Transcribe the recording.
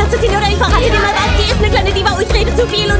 zu ziehen oder ich verrate dir mal was. Sie ist eine kleine Diva, ich rede zu viel